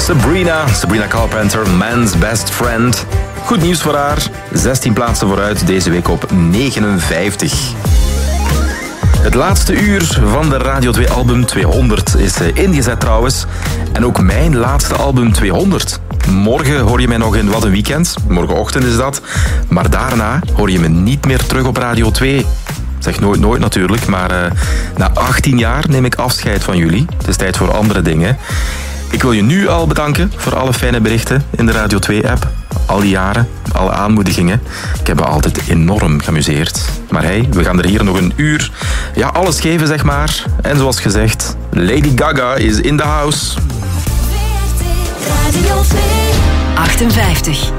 Sabrina Carpenter, Man's Best Friend. Goed nieuws voor haar. 16 plaatsen vooruit, deze week op 59. Het laatste uur van de Radio 2 album 200 is ingezet trouwens. En ook mijn laatste album 200. Morgen hoor je mij nog in Wat een Weekend. Morgenochtend is dat. Maar daarna hoor je me niet meer terug op Radio 2. Zeg nooit natuurlijk, maar na 18 jaar neem ik afscheid van jullie. Het is tijd voor andere dingen. Ik wil je nu al bedanken voor alle fijne berichten in de Radio 2-app. Al die jaren, alle aanmoedigingen. Ik heb me altijd enorm geamuseerd. Maar hey, we gaan er hier nog een uur alles geven, zeg maar. En zoals gezegd, Lady Gaga is in the house. Radio 2 58.